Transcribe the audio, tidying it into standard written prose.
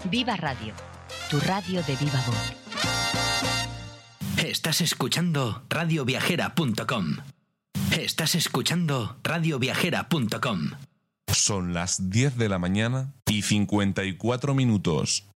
Viva Radio, tu radio de viva voz. Estás escuchando radioviajera.com. Estás escuchando radioviajera.com. Son las 10 de la mañana y 54 minutos.